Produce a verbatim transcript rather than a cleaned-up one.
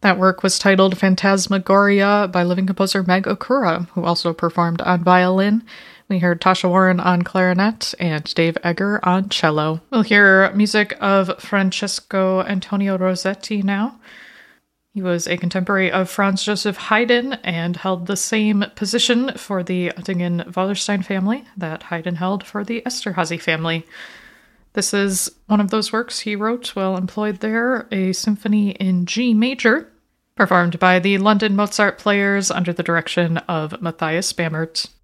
That work was titled Phantasmagoria by living composer Meg Okura, who also performed on violin. We heard Tasha Warren on clarinet and Dave Egger on cello. We'll hear music of Francesco Antonio Rossetti now. He was a contemporary of Franz Joseph Haydn and held the same position for the Oettingen-Wallerstein family that Haydn held for the Esterhazy family. This is one of those works he wrote while employed there, a symphony in G major, performed by the London Mozart Players under the direction of Matthias Bamert.